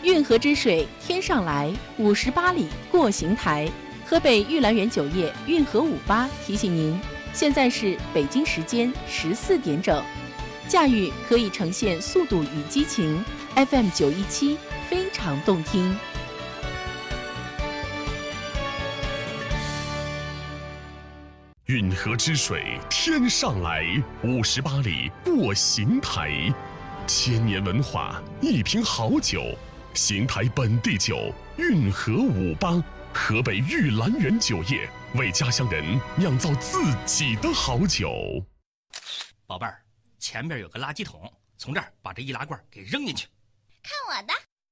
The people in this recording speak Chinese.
运河之水天上来，58里过邢台。河北玉兰园酒业运河58提醒您，现在是北京时间14点整。驾驭可以呈现速度与激情 ，FM 917非常动听。 运河之水天上来，58里过邢台。千年文化，一瓶好酒，邢台本地酒运河58，河北玉兰园酒业为家乡人酿造自己的好酒。 宝贝儿，前面有个垃圾桶，从这儿把这易拉罐给扔进去。 看我的！